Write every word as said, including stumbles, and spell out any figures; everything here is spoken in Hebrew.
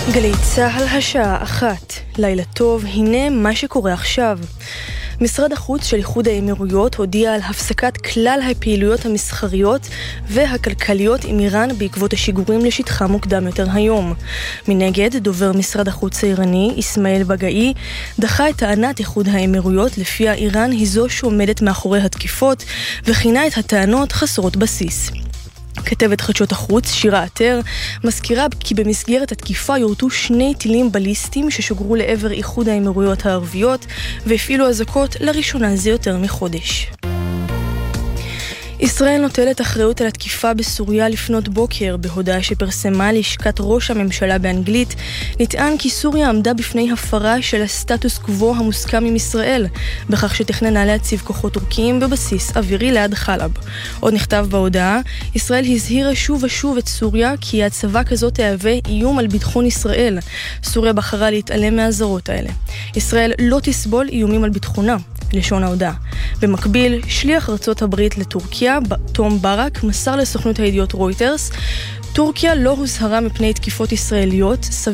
גלי צהל השעה אחת. לילה טוב, הנה מה שקורה עכשיו. משרד החוץ של איחוד האמירויות הודיע על הפסקת כלל הפעילויות המסחריות והכלכליות עם איראן בעקבות השיגורים לשטחה מוקדם יותר היום. מנגד, דובר משרד החוץ האיראני, איסמעיל בגאי, דחה את טענת איחוד האמירויות לפיה איראן היא זו שעומדת מאחורי התקיפות וכינה את הטענות חסרות בסיס. כתבת חדשות החוץ, שירה עטר, מזכירה כי במסגרת התקיפה יורטו שני טילים בליסטיים ששוגרו לעבר איחוד האמירויות הערביות והפעילו אזעקות לראשונה זה יותר מחודש. ישראל נוטלת אחריות על התקיפה בסוריה לפנות בוקר. בהודעה שפרסמה לשכת ראש הממשלה באנגלית, נטען כי סוריה עמדה בפני הפרה של הסטטוס קוו המוסכם עם ישראל, בכך שתכננה להציב כוחות טורקיים בבסיס אווירי ליד חלב. עוד נכתב בהודעה, ישראל הזהירה שוב ושוב את סוריה כי הצבא כזאת תהווה איום על ביטחון ישראל. סוריה בחרה להתעלם מהזרות האלה. ישראל לא תסבול איומים על ביטחונה. לשון ההודעה. במקביל, שליח ארצות הברית לטורקיה, תום ברק, מסר לסוכנות הידיעות רויטרס, טורקיה לא הוזהרה מפני תקיפות ישראליות,